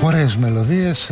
Ωραίες μελωδίες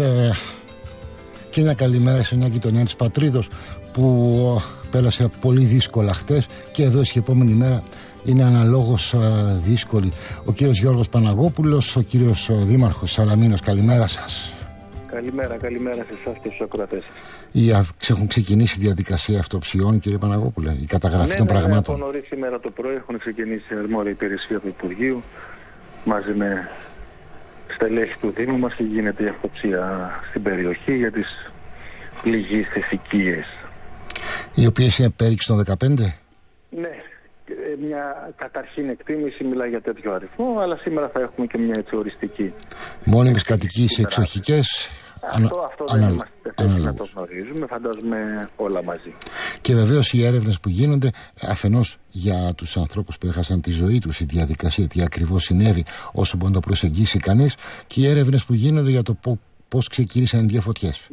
και μια καλημέρα σε μια γειτονιά της Πατρίδος που πέρασε πολύ δύσκολα χτες και βεβαίως η επόμενη μέρα είναι αναλόγως δύσκολη. Ο κύριος Γιώργος Παναγόπουλος, ο κύριος Δήμαρχος Σαλαμίνος, καλημέρα σας. Καλημέρα σε εσάς και στους ακροατές. Έχουν ξεκινήσει η διαδικασία αυτοψιών, κύριε Παναγόπουλε, η καταγραφή των πραγμάτων? Από νωρίς σήμερα το πρωί έχουν ξεκινήσει η αρμόδια υπηρεσία του Υπουργείου μαζί με στελέχη του Δήμου μας και γίνεται η αυτοψία στην περιοχή για τις πληγείς οικίες. Οι οποίες είναι πέριξη των 15? Ναι, μια καταρχήν εκτίμηση μιλάει για τέτοιο αριθμό, αλλά σήμερα θα έχουμε και μια έτσι οριστική. Μόνιμες κατοικίες εξοχικές? Αυτό δεν είμαστε τέτοιοι να το γνωρίζουμε, φαντάζομαι όλα μαζί. Και βεβαίως οι έρευνες που γίνονται αφενός για τους ανθρώπους που έχασαν τη ζωή τους, η διαδικασία, τι ακριβώς συνέβη, όσο μπορεί να το προσεγγίσει κανείς, και οι έρευνες που γίνονται για το πώς ξεκίνησαν οι δύο φωτιές.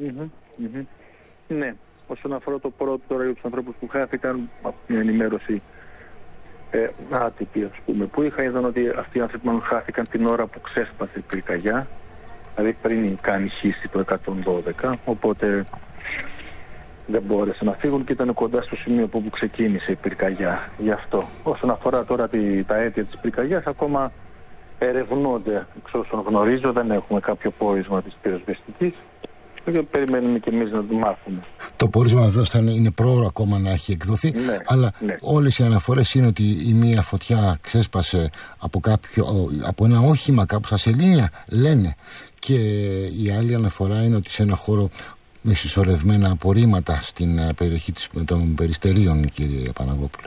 Ναι, όσον αφορά το πρώτο τώρα για τους ανθρώπους που χάθηκαν, από μια ενημέρωση άτυπη, ας πούμε, που είδαν ότι αυτοί οι άνθρωποι χάθηκαν την ώρα που ξέσπασε η πυρκαγιά, δηλαδή πριν κάνει χύση το 112, οπότε δεν μπόρεσαν να φύγουν και ήταν κοντά στο σημείο που ξεκίνησε η πυρκαγιά. Γι' αυτό. Όσον αφορά τώρα τα αίτια της πυρκαγιάς, ακόμα ερευνώνται, εξ όσων γνωρίζω, δεν έχουμε κάποιο πόρισμα της πυροσβεστικής. Περιμένουμε και εμείς να το μάθουμε. Το πόρισμα βεβαίως θα είναι πρόωρο ακόμα να έχει εκδοθεί, αλλά όλες οι αναφορές είναι ότι η μία φωτιά ξέσπασε από ένα όχημα κάπου στα Σελήνια, λένε, και η άλλη αναφορά είναι ότι σε ένα χώρο με συσσωρευμένα απορρίμματα στην περιοχή των Περιστερίων, κύριε Παναγόπουλε.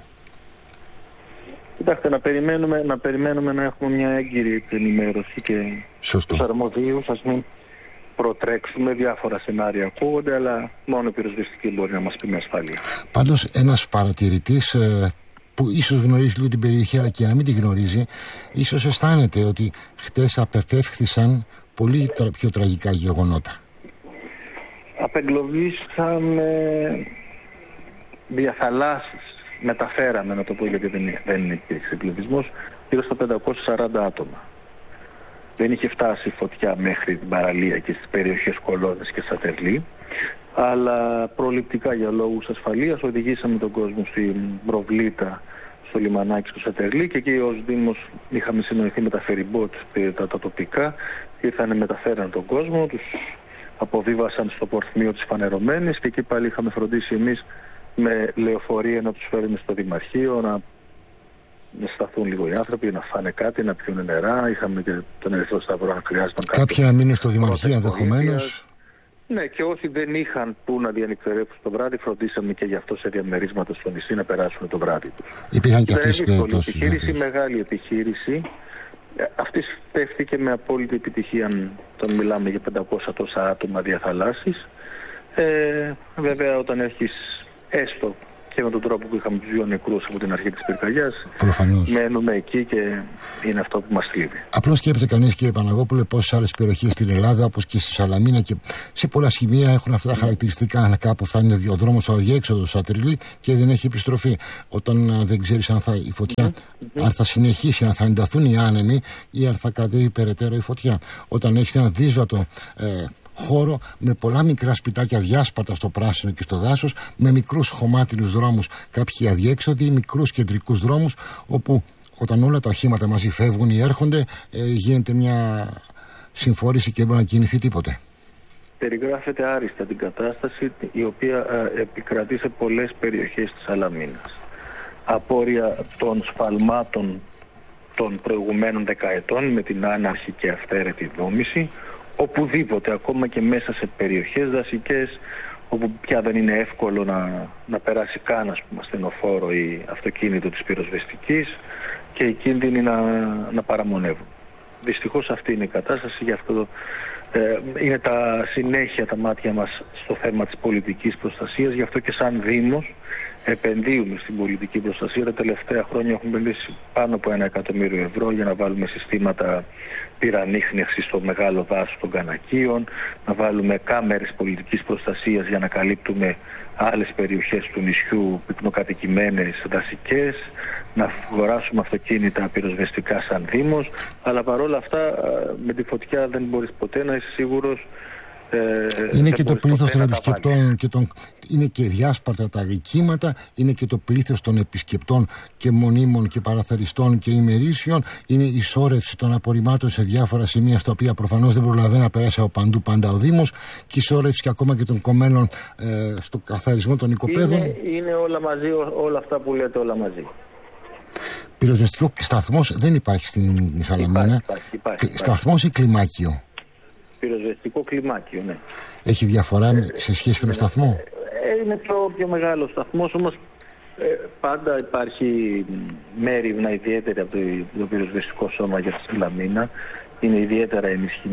Κοιτάξτε, να περιμένουμε να έχουμε μια έγκυρη ενημέρωση και τους αρμοδίους, ας μην προτρέξουμε. Διάφορα σενάρια ακούγονται, αλλά μόνο η πυροσβεστική μπορεί να μας πει με ασφάλεια. Πάντως ένας παρατηρητής που ίσως γνωρίζει λίγο την περιοχή, αλλά και να μην την γνωρίζει, ίσως αισθάνεται ότι χτες απεφεύχθησαν πολύ πιο τραγικά γεγονότα. Απεγκλωβίσαμε διαθαλάσσεις, μεταφέραμε, να το πω γιατί δεν υπήρξε εγκλωβισμός, γύρω στα 540 άτομα. Δεν είχε φτάσει η φωτιά μέχρι την παραλία και στις περιοχές Κολώνες και Σατερλή, αλλά προληπτικά για λόγους ασφαλείας οδηγήσαμε τον κόσμο στην Προβλήτα, στο λιμανάκι στο Σατερλή, και εκεί ως Δήμος είχαμε συνοηθεί με τα φεριμπότ, τα τοπικά, ήρθαν, μεταφέραν τον κόσμο, τους αποβίβασαν στο πορθμίο της Φανερωμένης και εκεί πάλι είχαμε φροντίσει εμείς με λεωφορεία να τους φέρουμε στο Δημαρχείο, να σταθούν λίγο οι άνθρωποι, να φάνε κάτι, να πιούν νερά. Είχαμε και τον Ερυθρό Σταυρό αν χρειάζονταν κάτι. Κάποιοι να μείνουν στο Δημαρχείο ενδεχομένως. Ναι, και όσοι δεν είχαν που να διανυκτερεύσουν το βράδυ, φροντίσαμε και γι' αυτό σε διαμερίσματα στο νησί να περάσουν το βράδυ τους. Υπήρχαν και αυτές τις περιπτώσεις. Επιχείρηση, μεγάλη επιχείρηση. Αυτή στέφθηκε με απόλυτη επιτυχία, όταν μιλάμε για 500 τόσα άτομα διαθαλάσσεις. Βέβαια, όταν έχεις έστω και με τον τρόπο που είχαμε τους 2 νεκρούς από την αρχή της πυρκαγιάς, μένουμε εκεί και είναι αυτό που μας θλίβει. Απλώς σκέφτεται κανείς, κύριε Παναγόπουλε, πόσες άλλες περιοχές στην Ελλάδα, όπως και στη Σαλαμίνα και σε πολλά σημεία, έχουν αυτά τα χαρακτηριστικά. Κάπου φτάνει ο δρόμος αδιέξοδος στα Τριλή και δεν έχει επιστροφή. Όταν δεν ξέρεις αν η φωτιά αν θα συνεχίσει, αν θα ενταθούν οι άνεμοι ή αν θα κατέβει περαιτέρω η φωτιά. Όταν έχεις ένα δύσβατο χώρο με πολλά μικρά σπιτάκια διάσπαρτα στο πράσινο και στο δάσος, με μικρούς χωμάτινους δρόμους, κάποιοι αδιέξοδοι, μικρούς κεντρικούς δρόμους, όπου όταν όλα τα οχήματα μαζί φεύγουν ή έρχονται, γίνεται μια συμφόρηση και δεν μπορεί να κινηθεί τίποτε. Περιγράφεται άριστα την κατάσταση η οποία επικρατεί σε πολλές περιοχές της Σαλαμίνας. Απόρρια των σφαλμάτων των προηγουμένων δεκαετών με την άναρχη και αυθαίρετη δόμηση, οπουδήποτε, ακόμα και μέσα σε περιοχές δασικές, όπου πια δεν είναι εύκολο να περάσει καν, ας πούμε, ασθενοφόρο ή αυτοκίνητο της πυροσβεστικής, και οι κίνδυνοι να παραμονεύουν. Δυστυχώς αυτή είναι η κατάσταση, γι' αυτό είναι συνέχεια τα μάτια μας στο θέμα της πολιτικής προστασίας, γι' αυτό και σαν Δήμος επενδύουμε στην πολιτική προστασία. Τα τελευταία χρόνια έχουμε επενδύσει πάνω από 1 εκατομμύριο ευρώ για να βάλουμε συστήματα πυρανίχνευσης στο μεγάλο δάσος των Κανακίων, να βάλουμε κάμερες πολιτικής προστασίας για να καλύπτουμε άλλες περιοχές του νησιού πυκνοκατοικημένες δασικές, να αγοράσουμε αυτοκίνητα πυροσβεστικά σαν Δήμος, αλλά παρόλα αυτά με τη φωτιά δεν μπορείς ποτέ να είσαι σίγουρος. Είναι και το πλήθος των επισκεπτών είναι και διάσπαρτα τα αδικήματα, είναι και το πλήθος των επισκεπτών και μονίμων και παραθεριστών και ημερήσεων, είναι η σώρευση των απορριμμάτων σε διάφορα σημεία στα οποία προφανώς δεν προλαβαίνει να περάσει από παντού πάντα ο Δήμος, και η σώρευση και ακόμα και των κομμένων στο καθαρισμό των οικοπαίδων. Είναι όλα μαζί, όλα αυτά που λέτε, όλα μαζί. Πυροσβεστικό σταθμός δεν υπάρχει στην Σαλαμίνα. Υπάρχει. Σταθμός ή κλιμάκιο? Πυροσβεστικό κλιμάκιο, ναι. Έχει διαφορά σε σχέση με τον σταθμό? Είναι πιο μεγάλο σταθμός, όμως πάντα υπάρχει μέριμνα ιδιαίτερη από το πυροσβεστικό σώμα για τη Σαλαμίνα. Είναι ιδιαίτερα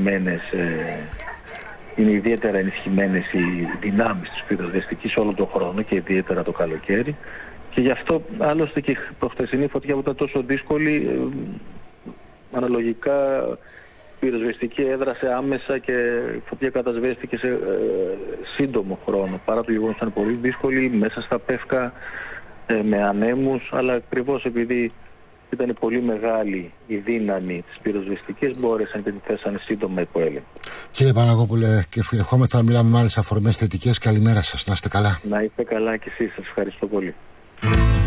ενισχυμένες οι δυνάμεις της πυροσβεστικής όλο τον χρόνο και ιδιαίτερα το καλοκαίρι. Και γι' αυτό άλλωστε και η προχθεσινή φωτιά που ήταν τόσο δύσκολη, αναλογικά η πυροσβεστική έδρασε άμεσα και η φωτιά κατασβέστηκε σε σύντομο χρόνο. Παρά το γεγονός ήταν πολύ δύσκολη, μέσα στα πεύκα, με ανέμους, αλλά ακριβώς επειδή ήταν πολύ μεγάλη η δύναμη της πυροσβεστικής, μπόρεσαν και τη θέσανε σύντομα υπό έλεγχο. Κύριε Παναγόπουλε, και ευχόμεθα να μιλάμε με άλλες αφορμές θετικές. Καλημέρα σας, να είστε καλά. Να είστε καλά και εσείς, σας ευχαριστώ πολύ.